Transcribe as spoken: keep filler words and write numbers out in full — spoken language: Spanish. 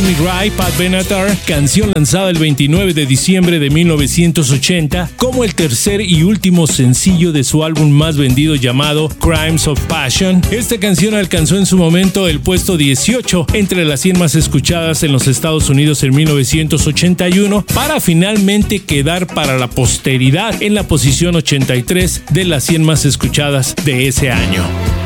Me Right, Pat Benatar, canción lanzada el veintinueve de diciembre de mil novecientos ochenta como el tercer y último sencillo de su álbum más vendido llamado Crimes of Passion. Esta canción alcanzó en su momento el puesto dieciocho entre las cien más escuchadas en los Estados Unidos en mil novecientos ochenta y uno, para finalmente quedar para la posteridad en la posición ochenta y tres de las cien más escuchadas de ese año.